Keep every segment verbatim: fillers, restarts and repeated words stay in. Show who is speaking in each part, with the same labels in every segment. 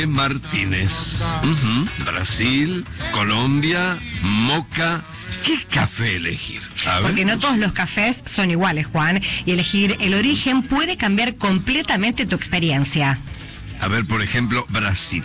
Speaker 1: Martínez. Uh-huh. Brasil, Colombia, Moca. ¿Qué café elegir? A ver.
Speaker 2: Porque no todos los cafés son iguales, Juan, y elegir el origen puede cambiar completamente tu experiencia.
Speaker 1: A ver, por ejemplo, Brasil.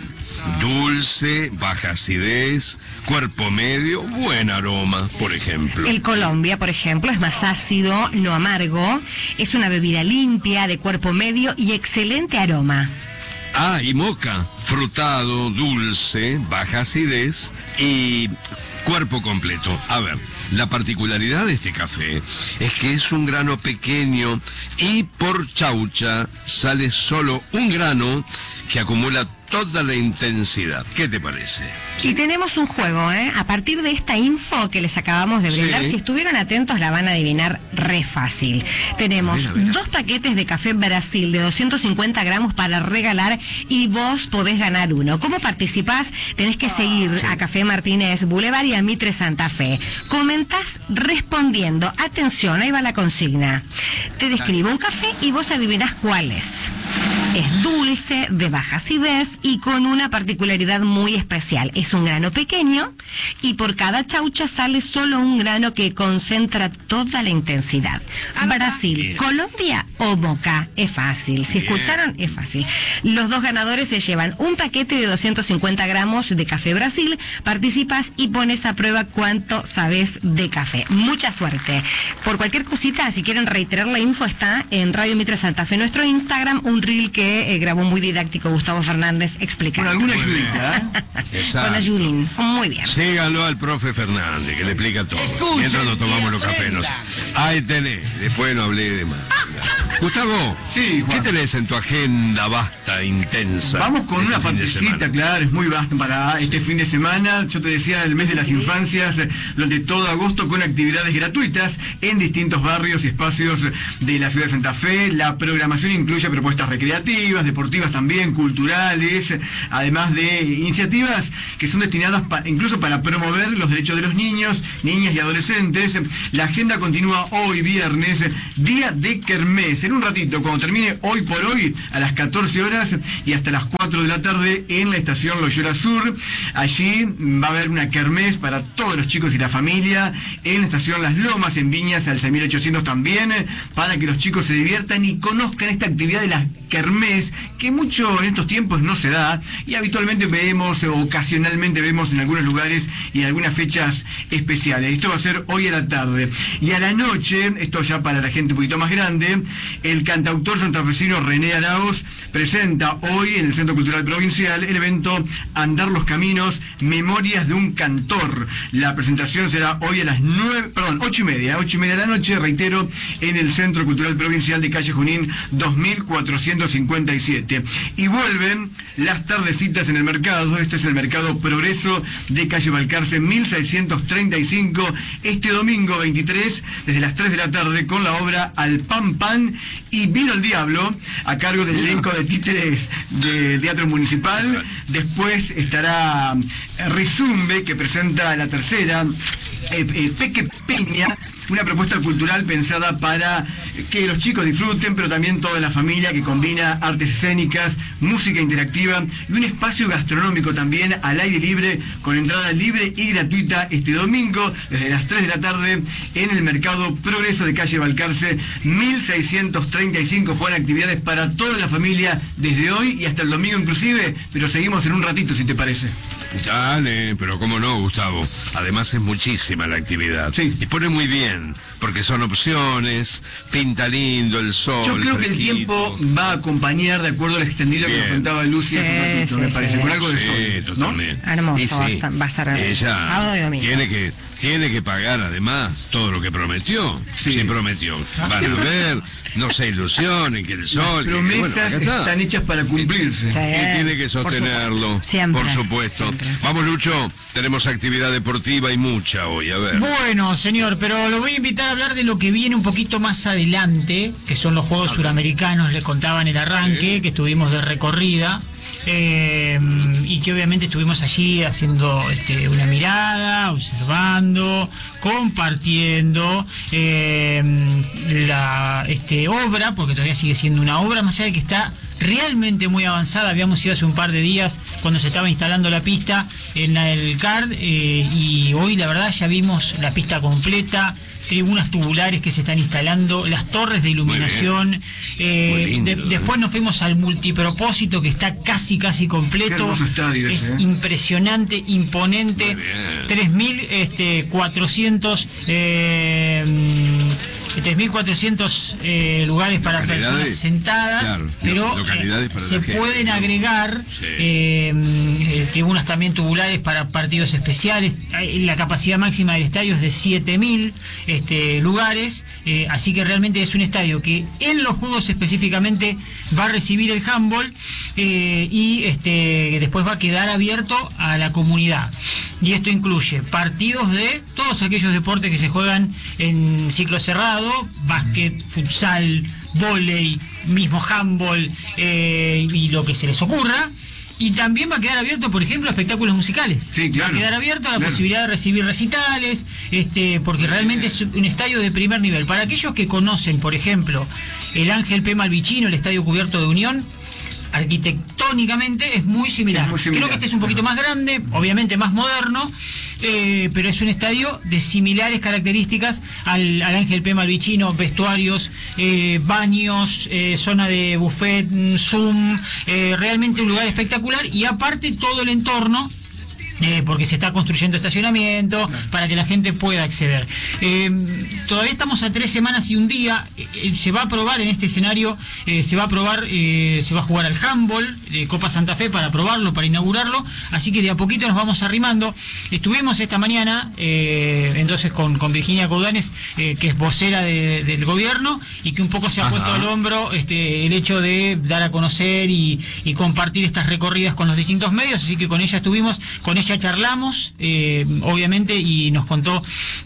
Speaker 1: Dulce, baja acidez, cuerpo medio, buen aroma, por ejemplo.
Speaker 2: El Colombia, por ejemplo, es más ácido, no amargo, es una bebida limpia, de cuerpo medio y excelente aroma.
Speaker 1: Ah, y Moca, frutado, dulce, baja acidez y cuerpo completo. A ver, la particularidad de este café es que es un grano pequeño y por chaucha sale solo un grano que acumula toda la intensidad. ¿Qué te parece?
Speaker 2: Y tenemos un juego, ¿eh? A partir de esta info que les acabamos de brindar, sí. Si estuvieron atentos la van a adivinar re fácil. Tenemos mira, mira. dos paquetes de café Brasil de doscientos cincuenta gramos para regalar y vos podés ganar uno. ¿Cómo participás? Tenés que seguir a Café Martínez Boulevard y a Mitre Santa Fe. Comentás respondiendo. Atención, ahí va la consigna. Te describo un café y vos adivinás cuál es. Es dulce, de baja acidez y con una particularidad muy especial. Es un grano pequeño y por cada chaucha sale solo un grano que concentra toda la intensidad. Brasil, bien. Colombia o Moca. Es fácil. Si bien. Escucharon, es fácil. Los dos ganadores se llevan un paquete de doscientos cincuenta gramos de café Brasil. Participas y pones a prueba cuánto sabes de café. Mucha suerte. Por cualquier cosita, si quieren reiterar la info, está en Radio Mitre Santa Fe, nuestro Instagram, un reel que eh, grabó muy didáctico Gustavo Fernández explicando.
Speaker 3: Con alguna ayudita,
Speaker 1: ¿eh?
Speaker 2: Con ayudín. Muy bien.
Speaker 1: Síganlo al profe Fernández, que le explica todo. Escuchen, mientras nos tomamos los cafés. Nos... Ahí tenés. Después no hablé de más. Gustavo,
Speaker 3: sí,
Speaker 1: ¿qué tenés en tu agenda vasta, intensa?
Speaker 3: Vamos con
Speaker 1: este
Speaker 3: una partecita, claro, es muy vasta para este fin de semana. Yo te decía, el mes de las infancias, durante todo agosto, con actividades gratuitas en distintos barrios y espacios de la ciudad de Santa Fe. La programación incluye propuestas recreativas, deportivas también, culturales, además de iniciativas que son destinadas pa, incluso para promover los derechos de los niños, niñas y adolescentes. La agenda continúa hoy, viernes, día de kermés. En un ratito, cuando termine hoy por hoy, a las catorce horas y hasta las cuatro de la tarde en la estación Loyola Sur. Allí va a haber una kermés para todos los chicos y la familia. En la estación Las Lomas, en Viñas, al seis mil ochocientos también, para que los chicos se diviertan y conozcan esta actividad de la kermés, que mucho en estos tiempos no se da, y habitualmente vemos, o ocasionalmente vemos en algunos lugares y en algunas fechas especiales. Esto va a ser hoy a la tarde. Y a la noche, esto ya para la gente un poquito más grande, el cantautor santafesino René Arauz presenta hoy en el Centro Cultural Provincial el evento Andar los Caminos, Memorias de un Cantor. La presentación será hoy a las nueve, perdón, ocho y media, ocho y media de la noche, reitero, en el Centro Cultural Provincial de Calle Junín dos mil cuatrocientos cincuenta y siete. Y vuelven las tardecitas en el mercado. Este es el Mercado Progreso de Calle Balcarce mil seiscientos treinta y cinco, este domingo veintitrés, desde las tres de la tarde, con la obra Al Pan Pan y Vino el Diablo, a cargo del elenco de títeres de Teatro Municipal. Después estará Rizumbe, que presenta la tercera, eh, eh, Peque Peña, una propuesta cultural pensada para que los chicos disfruten, pero también toda la familia, que combina artes escénicas, música interactiva y un espacio gastronómico también al aire libre, con entrada libre y gratuita este domingo, desde las tres de la tarde, en el Mercado Progreso de Calle Balcarce mil seiscientos treinta y cinco. Juan, actividades para toda la familia desde hoy y hasta el domingo inclusive, pero seguimos en un ratito, si te parece.
Speaker 1: Dale, pero cómo no, Gustavo. Además es muchísima la actividad.
Speaker 3: Sí.
Speaker 1: Y pone muy bien, porque son opciones, pinta lindo el sol.
Speaker 3: Yo creo
Speaker 1: fresquito.
Speaker 3: Que el tiempo va a acompañar de acuerdo al extendido bien. Que nos contaba Lucia
Speaker 2: sí,
Speaker 3: hace un ratito,
Speaker 2: sí,
Speaker 3: me
Speaker 2: sí.
Speaker 3: parece, con algo de
Speaker 1: sí,
Speaker 3: sol,
Speaker 1: totalmente.
Speaker 3: ¿no?
Speaker 2: Hermoso,
Speaker 1: y sí,
Speaker 2: va, a estar, va a ser
Speaker 1: ella
Speaker 2: sábado y domingo.
Speaker 1: Tiene que, tiene que pagar además todo lo que prometió.
Speaker 3: Sí,
Speaker 1: sí prometió. Van a ver, no se ilusionen que el sol...
Speaker 3: Las promesas
Speaker 1: que, bueno, está.
Speaker 3: están hechas para cumplirse.
Speaker 2: Sí,
Speaker 1: y tiene que sostenerlo.
Speaker 2: Por supuesto. Siempre.
Speaker 1: Por supuesto.
Speaker 2: Siempre.
Speaker 1: Vamos, Lucho, tenemos actividad deportiva y mucha hoy, a ver.
Speaker 4: Bueno, señor, pero lo voy a invitar a hablar de lo que viene un poquito más adelante, que son los Juegos Suramericanos. Les contaba en el arranque, sí, que estuvimos de recorrida. Eh, y que obviamente estuvimos allí haciendo este, una mirada, observando, compartiendo eh, la este, obra, porque todavía sigue siendo una obra, más allá de que está realmente muy avanzada. Habíamos ido hace un par de días cuando se estaba instalando la pista en el C A R D eh, y hoy la verdad ya vimos la pista completa, tribunas tubulares que se están instalando, las torres de iluminación. Eh,
Speaker 1: lindo,
Speaker 4: de, después nos fuimos al multipropósito que está casi casi completo.
Speaker 3: Estadio
Speaker 4: es
Speaker 3: ese, ¿eh?
Speaker 4: impresionante, imponente. tres mil cuatrocientos eh, tres mil cuatrocientos eh, lugares para personas sentadas,
Speaker 1: claro,
Speaker 4: pero
Speaker 1: localidades para
Speaker 4: eh, se
Speaker 1: la gente,
Speaker 4: pueden
Speaker 1: ¿no?
Speaker 4: agregar
Speaker 1: Sí.
Speaker 4: eh, eh, tribunas también tubulares para partidos especiales. La capacidad máxima del estadio es de siete mil este, lugares, eh, así que realmente es un estadio que en los juegos específicamente va a recibir el handball eh, y este, después va a quedar abierto a la comunidad. Y esto incluye partidos de todos aquellos deportes que se juegan en ciclo cerrado, básquet, futsal, vóley, mismo handball eh, y lo que se les ocurra. Y también va a quedar abierto, por ejemplo, a espectáculos musicales.
Speaker 3: Sí, claro.
Speaker 4: Va a quedar abierto a la
Speaker 3: Claro.
Speaker 4: posibilidad de recibir recitales, este, porque realmente es un estadio de primer nivel. Para aquellos que conocen, por ejemplo, el Ángel P. Malvicino, el Estadio Cubierto de Unión, arquitectónicamente es muy similar.
Speaker 3: Es muy similar.
Speaker 4: Creo que este es un poquito más grande, obviamente más moderno, eh, pero es un estadio de similares características al, al Ángel P. Malvicino, vestuarios, eh, baños, eh, zona de buffet, Zoom, eh, realmente un lugar espectacular y aparte todo el entorno. Eh, porque se está construyendo estacionamiento para que la gente pueda acceder. Eh, todavía estamos a tres semanas y un día. Eh, se va a probar en este escenario, eh, se va a probar, eh, se va a jugar al handball de Copa Santa Fe para probarlo, para inaugurarlo. Así que de a poquito nos vamos arrimando. Estuvimos esta mañana, eh, entonces con, con Virginia Coudanes, eh, que es vocera de, del gobierno y que un poco se ha
Speaker 1: Ajá.
Speaker 4: puesto al hombro este, el hecho de dar a conocer y, y compartir estas recorridas con los distintos medios. Así que con ella estuvimos, con ella ya charlamos, eh, obviamente, y nos contó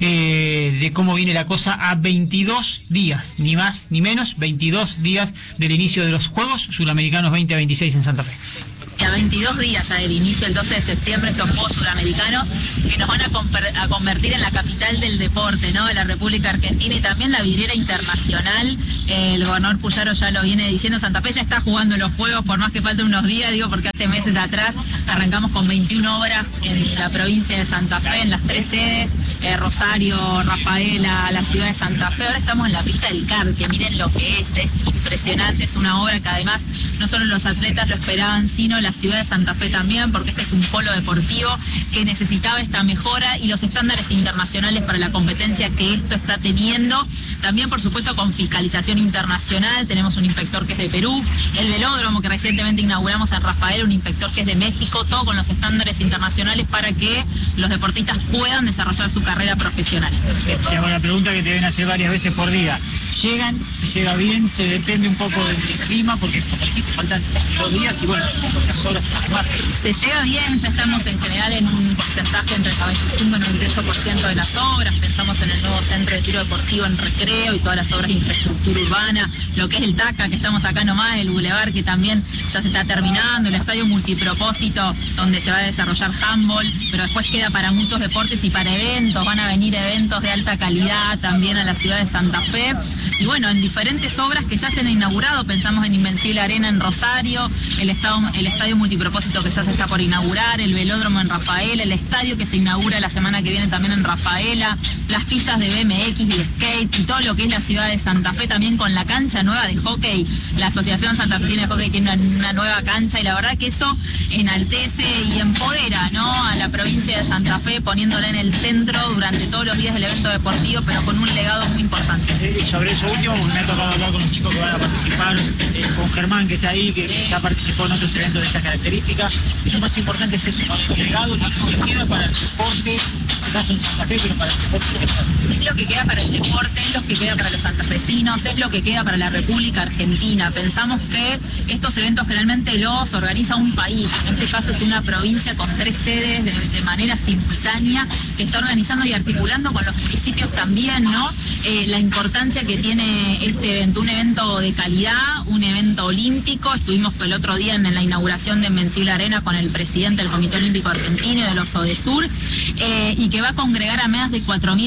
Speaker 4: eh, de cómo viene la cosa a veintidós días, ni más ni menos, veintidós días del inicio de los Juegos Suramericanos veinte veintiséis en Santa Fe.
Speaker 5: A veintidós días ya del inicio, el doce de septiembre, estos Juegos Suramericanos que nos van a, a convertir en la capital del deporte, ¿no?, de la República Argentina y también la vidriera internacional. Eh, el gobernador Puyaro ya lo viene diciendo, Santa Fe ya está jugando los Juegos, por más que falten unos días, digo, porque hace meses atrás arrancamos con veintiuna obras en la provincia de Santa Fe, en las tres sedes, eh, Rosario, Rafaela, la ciudad de Santa Fe. Ahora estamos en la pista del C A R, que miren lo que es, es impresionante, es una obra que además no solo los atletas lo esperaban, sino la ciudad de Santa Fe también, porque este es un polo deportivo que necesitaba esta mejora y los estándares internacionales para la competencia que esto está teniendo. También, por supuesto, con fiscalización internacional. Tenemos un inspector que es de Perú, el velódromo que recientemente inauguramos en Rafael, un inspector que es de México, todo con los estándares internacionales para que los deportistas puedan desarrollar su carrera profesional.
Speaker 4: Te hago la pregunta que te deben hacer varias veces por día. ¿Llegan? ¿Se llega bien? ¿Se depende un poco del clima? Porque, como dijiste, faltan dos días y bueno, las horas más.
Speaker 5: Se llega bien, ya estamos en general en un porcentaje entre el noventa y cinco y noventa y ocho por ciento de las obras. Pensamos en el nuevo centro de tiro deportivo en Recreo y todas las obras de infraestructura urbana, lo que es el TACA, que estamos acá nomás, el Boulevard, que también ya se está terminando, el estadio multipropósito, donde se va a desarrollar handball, pero después queda para muchos deportes y para eventos. Van a venir eventos de alta calidad también a la ciudad de Santa Fe. Y bueno, en diferentes obras que ya se han inaugurado, pensamos en Invencible Arena en Rosario, el, estado, el estadio multipropósito que ya se está por inaugurar, el velódromo en Rafaela, el estadio que se inaugura la semana que viene también en Rafaela, las pistas de B M X y de skate y todo lo que es la ciudad de Santa Fe, también con la cancha nueva de hockey. La Asociación Santafesina de Hockey tiene una, una nueva cancha y la verdad que eso enaltece y empodera, ¿no?, a la provincia de Santa Fe, poniéndola en el centro durante todos los días del evento deportivo, pero con un legado muy importante.
Speaker 4: Eh, sobre eso último, me ha tocado hablar con un chico que van a participar, eh, con Germán, que está ahí, que ya participó en otros eventos de estas características. Y lo más importante es eso, ¿no?, el legado, lo que queda para el deporte, en este caso en Santa Fe, pero para el deporte.
Speaker 5: Es lo que queda para el deporte, es lo que queda para los santafesinos, es lo que queda para la República Argentina. Pensamos que estos eventos generalmente los organiza un país, en este caso es una provincia con tres sedes de, de manera simultánea, que está organizando y articulando con los municipios también, ¿no?, eh, la importancia que tiene este evento, un evento de calidad, un evento olímpico. Estuvimos el otro día en la inauguración de Invencible Arena con el presidente del Comité Olímpico Argentino y de los ODESUR, eh, y que va a congregar a más de cuatro mil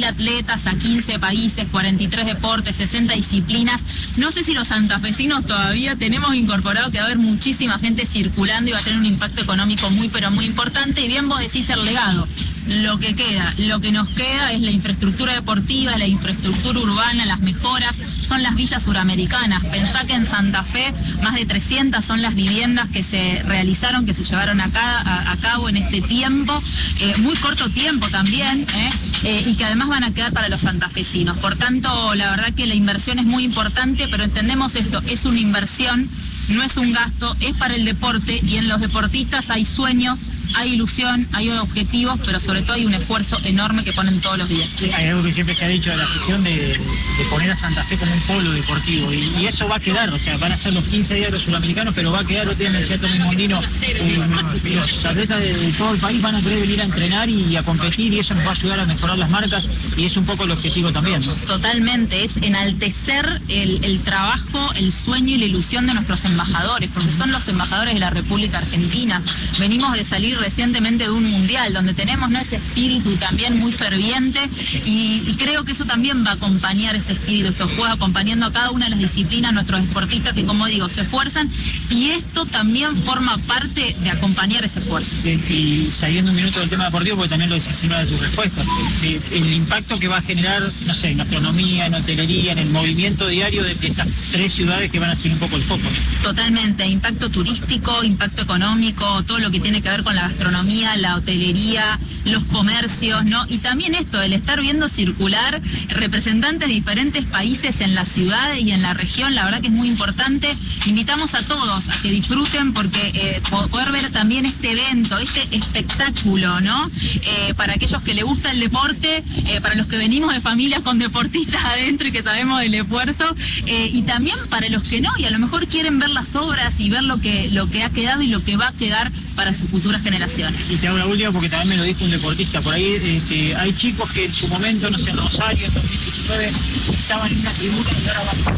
Speaker 5: mil atletas a quince países, cuarenta y tres deportes, sesenta disciplinas. No sé si los santafesinos todavía tenemos incorporado que va a haber muchísima gente circulando y va a tener un impacto económico muy pero muy importante. Y bien vos decís el legado. Lo que queda, lo que nos queda es la infraestructura deportiva, la infraestructura urbana, las mejoras, son las villas suramericanas. Pensá que en Santa Fe más de trescientas son las viviendas que se realizaron, que se llevaron acá, a, a cabo en este tiempo, eh, muy corto tiempo también, eh, eh, y que además van a quedar para los santafesinos. Por tanto, la verdad que la inversión es muy importante, pero entendemos esto, es una inversión, no es un gasto, es para el deporte, y en los deportistas hay sueños, hay ilusión, hay objetivos, pero sobre todo hay un esfuerzo enorme que ponen todos los días.
Speaker 4: Sí, hay algo que siempre se ha dicho de la gestión de, de poner a Santa Fe como un polo deportivo, y, y eso va a quedar, o sea, van a ser los quince días de los sudamericanos, pero va a quedar. Otro día me decía Tommy Mondino, eh, los atletas de, de todo el país van a querer venir a entrenar y a competir, y eso nos va a ayudar a mejorar las marcas, y es un poco el objetivo también, ¿no?
Speaker 5: Totalmente, es enaltecer el, el trabajo, el sueño y la ilusión de nuestros embajadores, porque son los embajadores de la República Argentina. Venimos de salir recientemente de un mundial donde tenemos, ¿no?, ese espíritu también muy ferviente, y, y creo que eso también va a acompañar ese espíritu, estos juegos acompañando a cada una de las disciplinas, nuestros deportistas que, como digo, se esfuerzan, y esto también forma parte de acompañar ese esfuerzo.
Speaker 4: Y, y saliendo un minuto del tema deportivo, porque también lo decís en una de tus respuestas, el, el impacto que va a generar, no sé, en gastronomía, en hotelería, en el movimiento diario de estas tres ciudades que van a ser un poco el foco.
Speaker 5: Totalmente, impacto turístico, impacto económico, todo lo que tiene que ver con la gastronomía, la hotelería, los comercios, ¿no? Y también esto, el estar viendo circular representantes de diferentes países en la ciudad y en la región, la verdad que es muy importante. Invitamos a todos a que disfruten, porque eh, poder ver también este evento, este espectáculo, ¿no? Eh, para aquellos que les gusta el deporte, eh, para los que venimos de familias con deportistas adentro y que sabemos del esfuerzo, eh, y también para los que no, y a lo mejor quieren ver las obras y ver lo que, lo que ha quedado y lo que va a quedar para sus futuras generaciones.
Speaker 4: Y te hago la última porque también me lo dijo un deportista por ahí, este, hay chicos que en su momento, no sé, en Rosario, en dos mil diecinueve, estaban en una tribuna y ahora van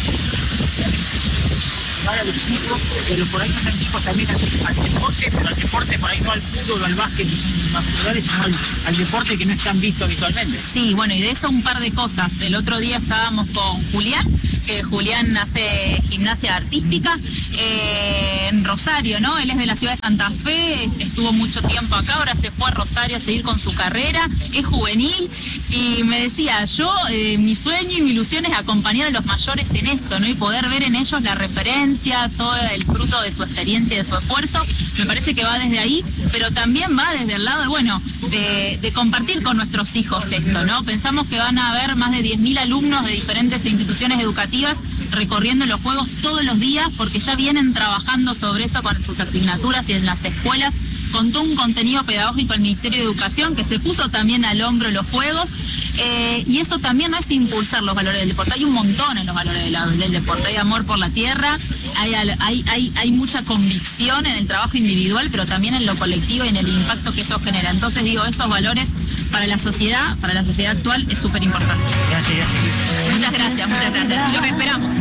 Speaker 4: a los chicos, pero por ahí no están chicos también al, al deporte, pero al deporte por ahí no al fútbol o al básquet, que son más populares, sino al, al deporte que no están vistos habitualmente.
Speaker 5: Sí, bueno, y de eso un par de cosas. El otro día estábamos con Julián, que Julián hace gimnasia artística eh, en Rosario, ¿no? Él es de la ciudad de Santa Fe, estuvo mucho tiempo acá, ahora se fue a Rosario a seguir con su carrera, es juvenil, y me decía, yo, eh, mi sueño y mi ilusión es acompañar a los mayores en esto, ¿no? Y poder ver en ellos la referencia, todo el fruto de su experiencia y de su esfuerzo. Me parece que va desde ahí, pero también va desde el lado, bueno, de, de compartir con nuestros hijos esto, ¿no? Pensamos que van a haber más de diez mil alumnos de diferentes instituciones educativas recorriendo los juegos todos los días, porque ya vienen trabajando sobre eso con sus asignaturas y en las escuelas, con todo un contenido pedagógico del Ministerio de Educación que se puso también al hombro los juegos, eh, y eso también no es impulsar los valores del deporte, hay un montón en los valores del, del deporte, hay amor por la tierra, hay, hay, hay, hay mucha convicción en el trabajo individual, pero también en lo colectivo y en el impacto que eso genera. Entonces digo, esos valores para la sociedad, para la sociedad actual es súper importante.
Speaker 4: Gracias, gracias.
Speaker 5: Muchas gracias, muchas gracias. Y los esperamos.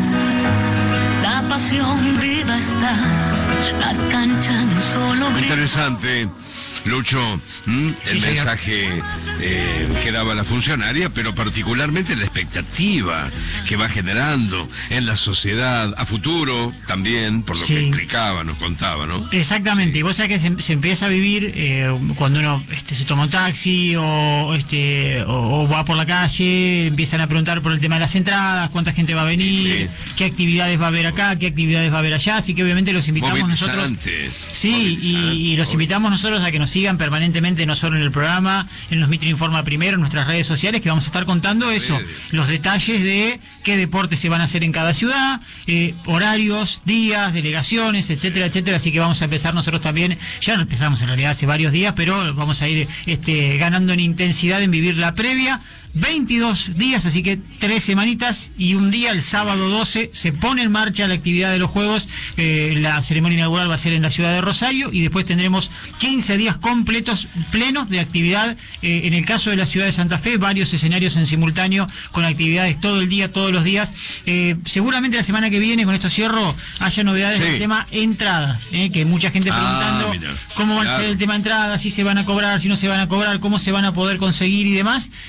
Speaker 6: La pasión viva está, la cancha no solo grita.
Speaker 1: Interesante, Lucho, ¿m? el
Speaker 4: Sí,
Speaker 1: mensaje eh, que daba la funcionaria, pero particularmente la expectativa que va generando en la sociedad a futuro también, por lo
Speaker 4: Sí.
Speaker 1: que explicaba, nos contaba, ¿no?
Speaker 4: Exactamente, y vos sabés que se, se empieza a vivir eh, cuando uno este, se toma un taxi o, este, o, o va por la calle, empiezan a preguntar por el tema de las entradas, cuánta gente va a venir,
Speaker 1: Sí.
Speaker 4: qué actividades va a haber acá, qué actividades va a haber allá, así que obviamente los invitamos nosotros.
Speaker 1: Movilizante.
Speaker 4: Sí,
Speaker 1: Movilizante,
Speaker 4: y, y los
Speaker 1: obvio.
Speaker 4: invitamos nosotros a que nos sigan permanentemente, no solo en el programa, en los Mitre Informa Primero, en nuestras redes sociales, que vamos a estar contando eso,
Speaker 1: Redes.
Speaker 4: los detalles de qué deportes se van a hacer en cada ciudad, eh, horarios, días, delegaciones, etcétera, etcétera. Así que vamos a empezar nosotros también, ya lo empezamos en realidad hace varios días, pero vamos a ir este, ganando en intensidad en vivir la previa. veintidós días, así que tres semanitas y un día, el sábado doce, se pone en marcha la actividad de los Juegos. Eh, la ceremonia inaugural va a ser en la ciudad de Rosario y después tendremos quince días completos, plenos de actividad. Eh, en el caso de la ciudad de Santa Fe, varios escenarios en simultáneo con actividades todo el día, todos los días. Eh, seguramente la semana que viene, con esto cierro, haya novedades
Speaker 1: Sí.
Speaker 4: del tema entradas, eh, que mucha gente
Speaker 1: Ah,
Speaker 4: preguntando
Speaker 1: mira,
Speaker 4: cómo va a
Speaker 1: claro.
Speaker 4: ser el tema entradas, si se van a cobrar, si no se van a cobrar, cómo se van a poder conseguir y demás. La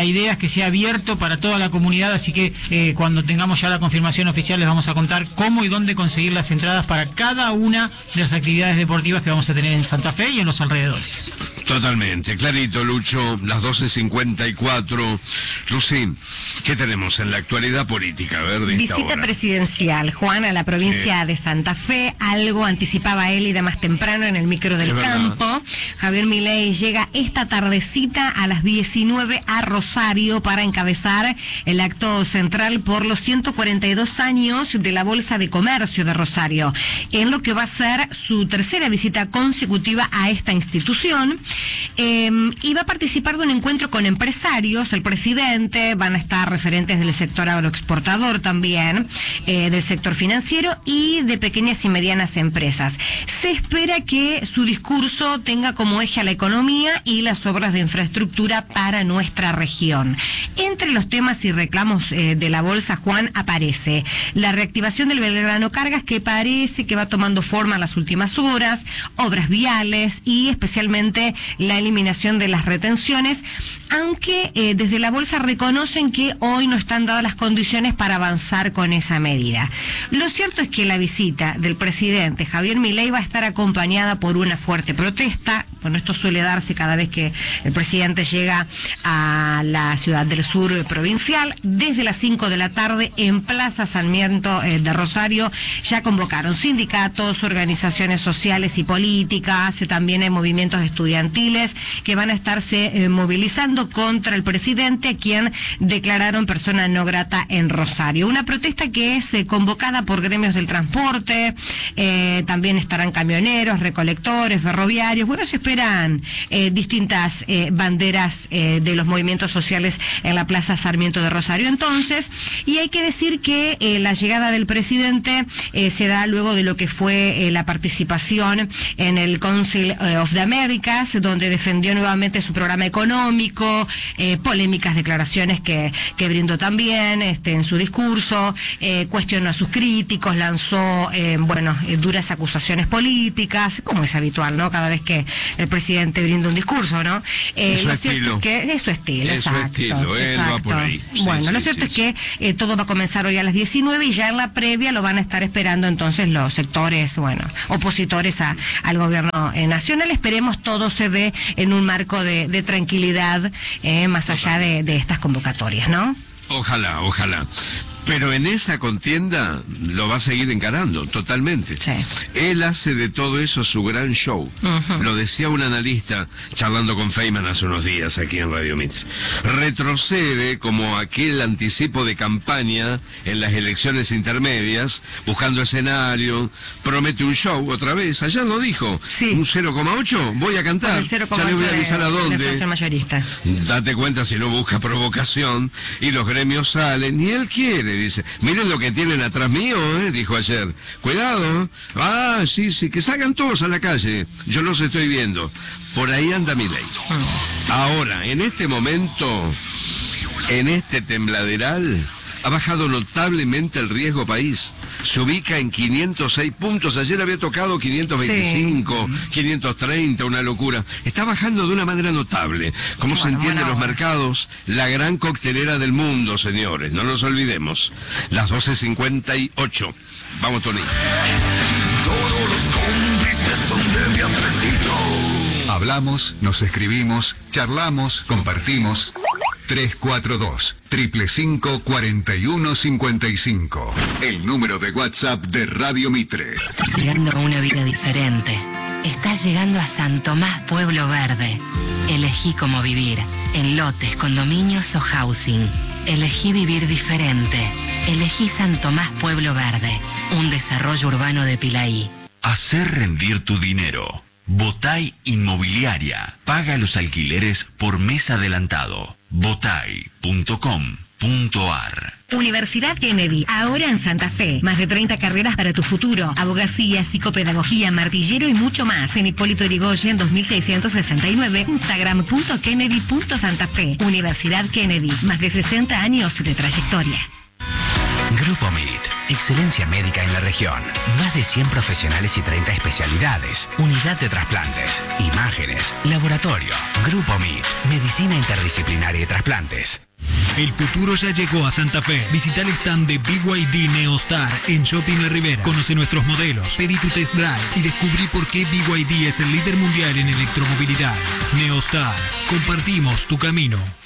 Speaker 4: idea es que sea abierto para toda la comunidad, así que eh, cuando tengamos ya la confirmación oficial les vamos a contar cómo y dónde conseguir las entradas para cada una de las actividades deportivas que vamos a tener en Santa Fe y en los alrededores.
Speaker 1: Totalmente, clarito, Lucho, las doce cincuenta y cuatro. Lucy, ¿qué tenemos en la actualidad política? A ver, de esta
Speaker 2: Visita
Speaker 1: hora.
Speaker 2: presidencial, Juan, a la provincia
Speaker 1: Eh.
Speaker 2: de Santa Fe. Algo anticipaba él y de más temprano en el micro del
Speaker 1: Es verdad.
Speaker 2: campo. Javier Milei llega esta tardecita a las diecinueve a Rosario para encabezar el acto central por los ciento cuarenta y dos años de la Bolsa de Comercio de Rosario, en lo que va a ser su tercera visita consecutiva a esta institución. Eh, y va a participar de un encuentro con empresarios, el presidente, van a estar referentes del sector agroexportador también, eh, del sector financiero y de pequeñas y medianas empresas. Se espera que su discurso tenga como eje a la economía y las obras de infraestructura para nuestra región. Entre los temas y reclamos eh, de la Bolsa, Juan, aparece la reactivación del Belgrano Cargas, que parece que va tomando forma en las últimas horas, obras viales y especialmente la eliminación de las retenciones, aunque eh, desde la Bolsa reconocen que hoy no están dadas las condiciones para avanzar con esa medida. Lo cierto es que la visita del presidente Javier Milei va a estar acompañada por una fuerte protesta. Bueno, esto suele darse cada vez que el presidente llega a la ciudad del sur provincial. Desde las cinco de la tarde en Plaza Sarmiento eh, de Rosario ya convocaron sindicatos, organizaciones sociales y políticas, eh, también hay movimientos estudiantiles que van a estarse eh, movilizando contra el presidente, a quien declararon persona no grata en Rosario. Una protesta que es eh, convocada por gremios del transporte, eh, también estarán camioneros, recolectores, ferroviarios. Bueno, se esperan eh, distintas eh, banderas eh, de los movimientos sociales en la Plaza Sarmiento de Rosario entonces, y hay que decir que eh, la llegada del presidente eh, se da luego de lo que fue eh, la participación en el Council of the Americas, donde defendió nuevamente su programa económico, eh, polémicas declaraciones que, que brindó también este, en su discurso, eh, cuestionó a sus críticos, lanzó eh, bueno eh, duras acusaciones políticas, como es habitual, ¿no? Cada vez que el presidente brinda un discurso, ¿no? Eh,
Speaker 1: Es su
Speaker 2: lo cierto
Speaker 1: estilo.
Speaker 2: es que es su estilo,
Speaker 1: Es su
Speaker 2: exacto.
Speaker 1: estilo, él va
Speaker 2: exacto.
Speaker 1: por ahí. Sí,
Speaker 2: Bueno,
Speaker 1: sí,
Speaker 2: lo cierto
Speaker 1: sí,
Speaker 2: es que eh, todo va a comenzar hoy a las diecinueve y ya en la previa lo van a estar esperando entonces los sectores, bueno, opositores a, al gobierno eh, nacional. Esperemos todo se dé en un marco de, de tranquilidad, eh, más allá de, de estas convocatorias, ¿no?
Speaker 1: Ojalá, ojalá. Pero en esa contienda lo va a seguir encarando totalmente.
Speaker 2: Sí.
Speaker 1: Él hace de todo eso su gran show.
Speaker 2: Ujú.
Speaker 1: Lo decía un analista charlando con Feynman hace unos días aquí en Radio Mitre. Retrocede como aquel anticipo de campaña en las elecciones intermedias, buscando escenario, promete un show otra vez. Ayer lo dijo.
Speaker 2: Sí.
Speaker 1: Un cero coma ocho, voy a cantar.
Speaker 2: Con el cero
Speaker 1: Ya
Speaker 2: coma
Speaker 1: le voy
Speaker 2: ocho
Speaker 1: a avisar
Speaker 2: de,
Speaker 1: a
Speaker 2: de la
Speaker 1: dónde.
Speaker 2: inflación mayorista.
Speaker 1: Date cuenta si no busca provocación y los gremios salen, y él quiere, dice, miren lo que tienen atrás mío, eh, dijo ayer, cuidado, ah, sí, sí, que salgan todos a la calle, yo los estoy viendo, por ahí anda Milei. Ahora, en este momento, en este tembladeral, ha bajado notablemente el riesgo país. Se ubica en quinientos seis puntos. Ayer había tocado quinientos veinticinco, sí. quinientos treinta, una locura. Está bajando de una manera notable. ¿Cómo bueno, se entiende bueno, los bueno. mercados? La gran coctelera del mundo, señores. No nos olvidemos. Las doce cincuenta y ocho. Vamos, Tony.
Speaker 7: Todos los cómplices son de mi apetito.
Speaker 8: Hablamos, nos escribimos, charlamos, compartimos. tres cuatro dos, cinco cinco, cuatro uno cinco cinco. El número de WhatsApp de Radio Mitre.
Speaker 9: Llegando a una vida diferente. Estás llegando a San Tomás Pueblo Verde. Elegí cómo vivir. En lotes, condominios o housing. Elegí vivir diferente. Elegí San Tomás Pueblo Verde. Un desarrollo urbano de Pilaí.
Speaker 10: Hacer rendir tu dinero. Botay Inmobiliaria. Paga los alquileres por mes adelantado. botay punto com punto ar.
Speaker 2: Universidad Kennedy, ahora en Santa Fe. Más de treinta carreras para tu futuro. Abogacía, psicopedagogía, martillero y mucho más. En Hipólito Yrigoyen dos mil seiscientos sesenta y nueve. Instagram punto kennedy punto santa fe. Universidad Kennedy, más de sesenta años de trayectoria.
Speaker 11: Grupo M I T. Excelencia médica en la región. Más de cien profesionales y treinta especialidades. Unidad de trasplantes. Imágenes. Laboratorio. Grupo M I T. Medicina interdisciplinaria y trasplantes.
Speaker 12: El futuro ya llegó a Santa Fe. Visita el stand de B Y D Neostar en Shopping La Ribera. Conoce nuestros modelos, pedí tu test drive y descubrí por qué B Y D es el líder mundial en electromovilidad. Neostar. Compartimos tu camino.